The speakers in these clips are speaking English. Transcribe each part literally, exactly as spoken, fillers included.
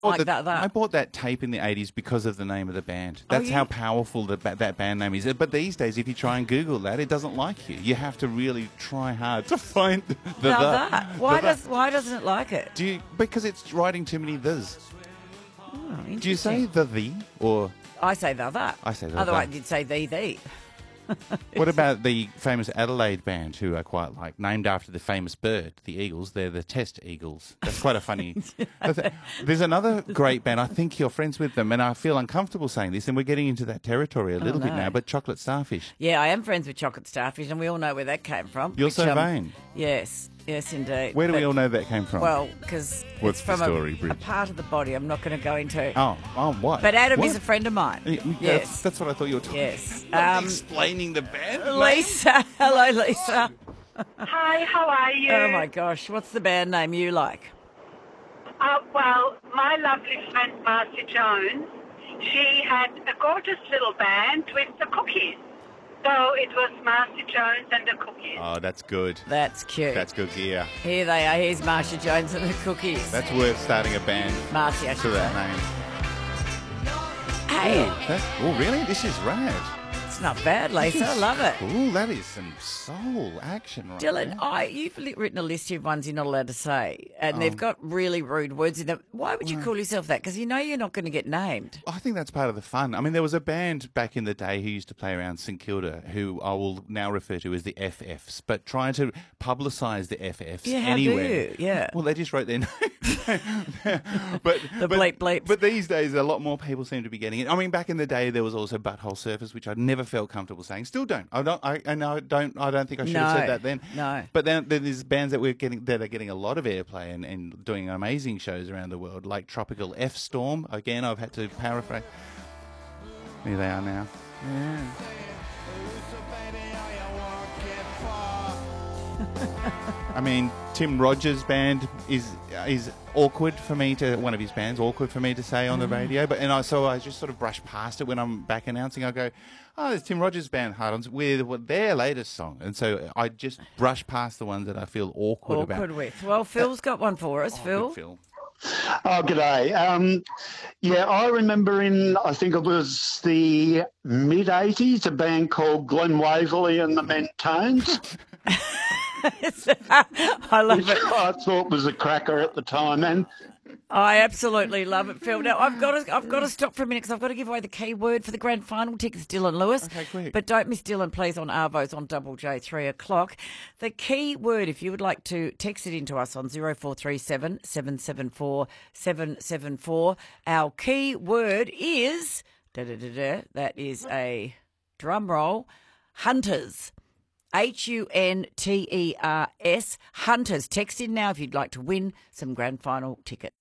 like the, that, that. I bought that tape in the eighties because of the name of the band. That's Oh, yeah? how powerful the, that band name is. But these days, if you try and Google that, it doesn't like you. You have to really try hard to find the Now the. that. Why the, does why doesn't it like it? Do you, because it's writing too many thes. Oh, Do you say the the or I say the that. I say the Otherwise, the. you'd say the the. what about the famous Adelaide band who I quite like, named after the famous bird, the eagles? They're the Test Eagles. That's quite a funny. There's another great band. I think you're friends with them, and I feel uncomfortable saying this, and we're getting into that territory a little no. bit now. But Chocolate Starfish. Yeah, I am friends with Chocolate Starfish, and we all know where that came from. You're which, so um, vain. Yes, yes, indeed. Where do we But- all know that came from? Well, because What's it's from the story, a, a Bridge? part of the body I'm not going to go into. oh, oh, what? But Adam What? is a friend of mine. Yeah, That's, Yes. that's what I thought you were talking. Yes. Not Um, explaining the band. Lisa. Hello, Lisa. Hi, how are you? Oh, my gosh. What's the band name you like? Uh, well, my lovely friend Marcia Jones, she had a gorgeous little band with the Cookies. So it was Marcia Jones and the Cookies. Oh, that's good. That's cute. That's good gear. Here they are. Here's Marcia Jones and the Cookies. That's worth starting a band Marcia, I to should that say. name. Hey, Ooh, that's, oh, really? This is rad. it's not bad, Lisa. I love it. Ooh, that is some soul action right Dylan, there. I, you've li- written a list of ones you're not allowed to say, and Oh. they've got really rude words in them. Why would you call yourself that? Because you know you're not going to get named. I think that's part of the fun. I mean, there was a band back in the day who used to play around St Kilda who I will now refer to as the F Fs, but trying to publicise the F Fs Yeah, how do anywhere. you? Yeah. Well, they just wrote their name. but, The but, bleep bleeps. But these days, a lot more people seem to be getting it. I mean, back in the day, there was also Butthole Surfers, which I never felt comfortable saying. Still don't. I don't. I, I know. Don't. I don't think I should have No, said that then. no. But then, then there's bands that we're getting that are getting a lot of airplay and, and doing amazing shows around the world, like Tropical F Storm. Again, I've had to paraphrase. Here they are now. I mean, Tim Rogers' band is is awkward for me to one of his bands awkward for me to say on the radio. But and I so I just sort of brush past it when I'm back announcing. I go, oh, there's Tim Rogers' band Hard-Ons with what their latest song, and so I just brush past the ones that I feel awkward, about. Awkward with. Well, Phil's got one for us, Oh, Phil. good Phil. Oh, g'day. Um, yeah, I remember in, I think it was the mid eighties, a band called Glenn Waverley and the Mentones, I love which it. I thought was a cracker at the time. And I absolutely love it, Phil. Now I've got to, I've got to stop for a minute because I've got to give away the key word for the grand final tickets, Dylan Lewis. Okay, quick. But don't miss Dylan, please, on Arvos on Double J three o'clock. The key word, if you would like to text it into us on zero four three seven seven seven four seven seven four. Our key word is da da da da. That is a drum roll. Hunters. H U N T E R S. Hunters. Text in now if you'd like to win some grand final tickets.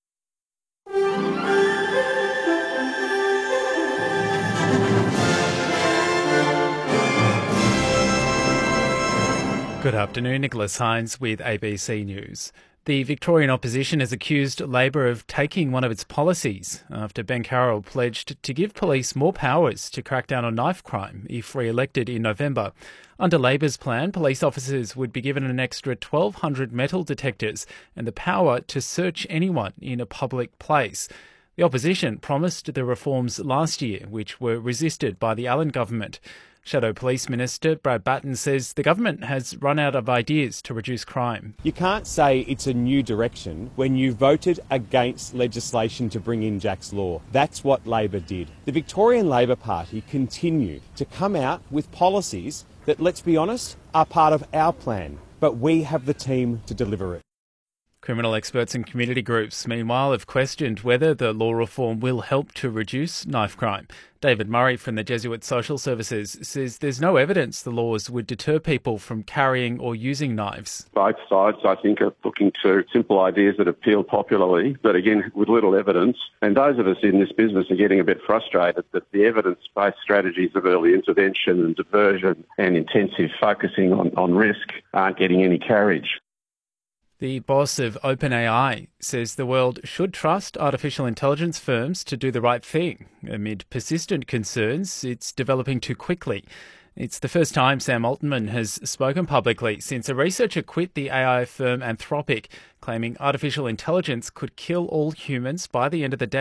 Good afternoon, Nicholas Hines with A B C News. The Victorian opposition has accused Labor of taking one of its policies after Ben Carroll pledged to give police more powers to crack down on knife crime if re-elected in November. Under Labor's plan, police officers would be given an extra twelve hundred metal detectors and the power to search anyone in a public place. The opposition promised the reforms last year, which were resisted by the Allen government. Shadow Police Minister Brad Batten says the government has run out of ideas to reduce crime. You can't say it's a new direction when you voted against legislation to bring in Jack's Law. That's what Labor did. The Victorian Labor Party continue to come out with policies that, let's be honest, are part of our plan, but we have the team to deliver it. Criminal experts and community groups, meanwhile, have questioned whether the law reform will help to reduce knife crime. David Murray from the Jesuit Social Services says there's no evidence the laws would deter people from carrying or using knives. Both sides, I think, are looking to simple ideas that appeal popularly, but again, with little evidence. And those of us in this business are getting a bit frustrated that the evidence-based strategies of early intervention and diversion and intensive focusing on, on risk aren't getting any carriage. The boss of OpenAI says the world should trust artificial intelligence firms to do the right thing amid persistent concerns it's developing too quickly. It's the first time Sam Altman has spoken publicly since a researcher quit the A I firm Anthropic, claiming artificial intelligence could kill all humans by the end of the decade.